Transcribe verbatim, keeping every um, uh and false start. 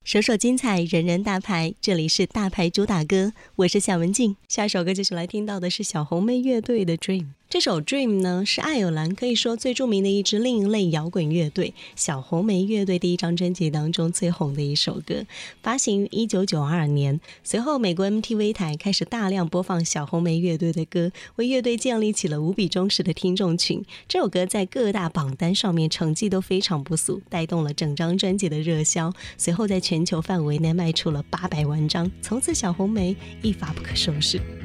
首首精彩，人人大牌，这里是大牌主打歌，我是夏文静。下首歌就是来听到的是小红莓乐队的 Dream。 这首 Dream 呢，是爱尔兰可以说最著名的一支另类摇滚乐队小红莓乐队第一张专辑当中最红的一首歌，发行于一九九二年。随后美国 M T V 台开始大量播放小红莓乐队的歌，为乐队建立起了无比忠实的听众群。这首歌在各大榜单上面成绩都非常不俗，带动了整张专辑的热销，随后在全球范围内卖出了八百万张，从此小红莓一发不可收拾。